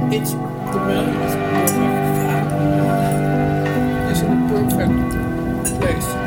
It's the world is perfect. It's a perfect place.